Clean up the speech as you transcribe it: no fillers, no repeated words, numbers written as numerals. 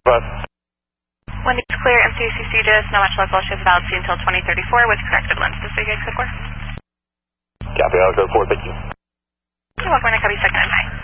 bus. Wendy's clear, MCCC just no match local, shows valid until 2034 with corrected lens. This is code 4. Copy, I'll go 4, thank you. You're welcome, I copy second and high.